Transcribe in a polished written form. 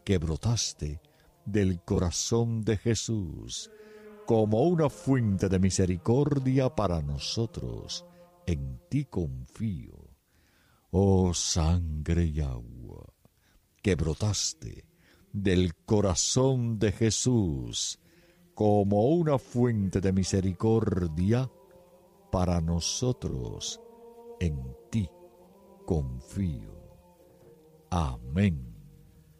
que brotaste del corazón de Jesús como una fuente de misericordia para nosotros. En ti confío. Oh sangre y agua, que brotaste del corazón de Jesús como una fuente de misericordia para nosotros. En ti confío. Amén.